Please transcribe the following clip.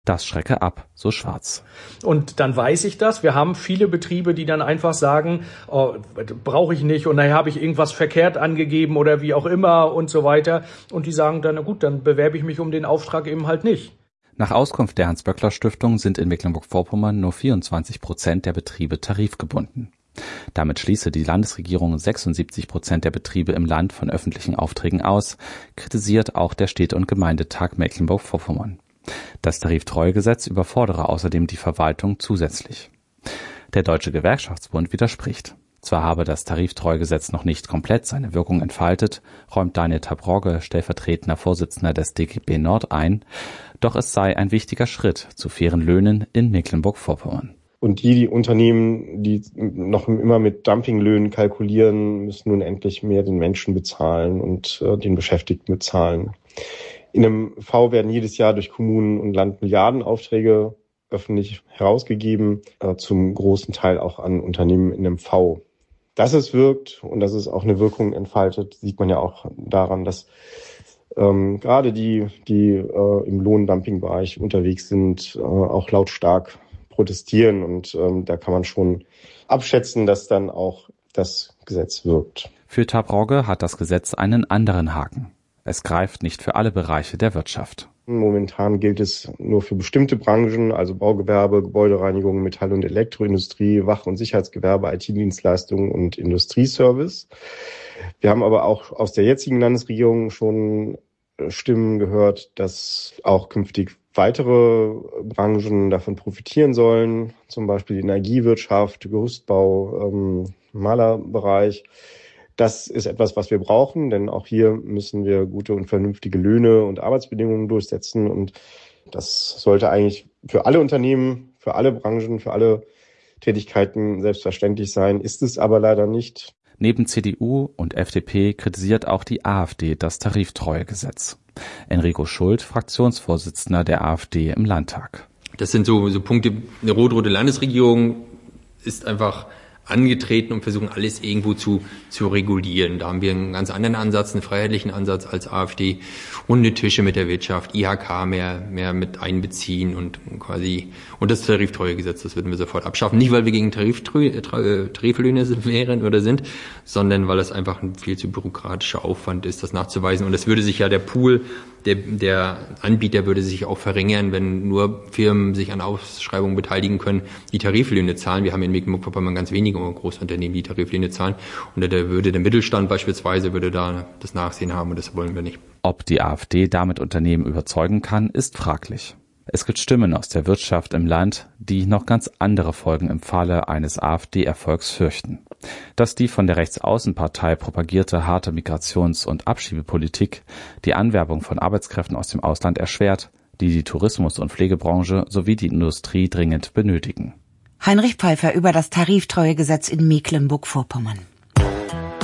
Das schrecke ab, so Schwarz. Und dann weiß ich das. Wir haben viele Betriebe, die dann einfach sagen, oh, brauche ich nicht und nachher habe ich irgendwas verkehrt angegeben oder wie auch immer und so weiter. Und die sagen dann, na gut, dann bewerbe ich mich um den Auftrag eben halt nicht. Nach Auskunft der Hans-Böckler-Stiftung sind in Mecklenburg-Vorpommern nur 24% der Betriebe tarifgebunden. Damit schließe die Landesregierung 76% der Betriebe im Land von öffentlichen Aufträgen aus, kritisiert auch der Städte- und Gemeindetag Mecklenburg-Vorpommern. Das Tariftreuegesetz überfordere außerdem die Verwaltung zusätzlich. Der Deutsche Gewerkschaftsbund widerspricht. Zwar habe das Tariftreuegesetz noch nicht komplett seine Wirkung entfaltet, räumt Daniel Tabrogge, stellvertretender Vorsitzender des DGB Nord ein, doch es sei ein wichtiger Schritt zu fairen Löhnen in Mecklenburg-Vorpommern. Und die Unternehmen, die noch immer mit Dumpinglöhnen kalkulieren, müssen nun endlich mehr den Menschen bezahlen und den Beschäftigten bezahlen. In einem V werden jedes Jahr durch Kommunen und Land Milliardenaufträge öffentlich herausgegeben, zum großen Teil auch an Unternehmen in einem V. Dass es wirkt und dass es auch eine Wirkung entfaltet, sieht man ja auch daran, dass gerade die im Lohndumpingbereich unterwegs sind, auch lautstark protestieren. Und da kann man schon abschätzen, dass dann auch das Gesetz wirkt. Für Tabrogge hat das Gesetz einen anderen Haken. Es greift nicht für alle Bereiche der Wirtschaft. Momentan gilt es nur für bestimmte Branchen, also Baugewerbe, Gebäudereinigung, Metall- und Elektroindustrie, Wach- und Sicherheitsgewerbe, IT-Dienstleistungen und Industrieservice. Wir haben aber auch aus der jetzigen Landesregierung schon Stimmen gehört, dass auch künftig weitere Branchen davon profitieren sollen, zum Beispiel die Energiewirtschaft, Gerüstbau, Malerbereich. Das ist etwas, was wir brauchen, denn auch hier müssen wir gute und vernünftige Löhne und Arbeitsbedingungen durchsetzen. Und das sollte eigentlich für alle Unternehmen, für alle Branchen, für alle Tätigkeiten selbstverständlich sein, ist es aber leider nicht. Neben CDU und FDP kritisiert auch die AfD das Tariftreuegesetz. Enrico Schult, Fraktionsvorsitzender der AfD im Landtag. Das sind so Punkte, eine rot-rote Landesregierung ist einfach angetreten und versuchen alles irgendwo zu regulieren. Da haben wir einen ganz anderen Ansatz, einen freiheitlichen Ansatz als AfD. Runde Tische mit der Wirtschaft, IHK mehr mit einbeziehen und das Tariftreuegesetz, das würden wir sofort abschaffen. Nicht, weil wir gegen Tariflöhne wären oder sind, sondern weil es einfach ein viel zu bürokratischer Aufwand ist, das nachzuweisen. Und es würde sich ja der Pool der Anbieter würde sich auch verringern, wenn nur Firmen sich an Ausschreibungen beteiligen können, die Tariflöhne zahlen. Wir haben in Mecklenburg-Vorpommern ganz wenige Großunternehmen, die Tariflöhne zahlen. Und da würde der Mittelstand beispielsweise da das Nachsehen haben und das wollen wir nicht. Ob die AfD damit Unternehmen überzeugen kann, ist fraglich. Es gibt Stimmen aus der Wirtschaft im Land, die noch ganz andere Folgen im Falle eines AfD-Erfolgs fürchten. Dass die von der Rechtsaußenpartei propagierte harte Migrations- und Abschiebepolitik die Anwerbung von Arbeitskräften aus dem Ausland erschwert, die Tourismus- und Pflegebranche sowie die Industrie dringend benötigen. Heinrich Pfeiffer über das Tariftreuegesetz in Mecklenburg-Vorpommern.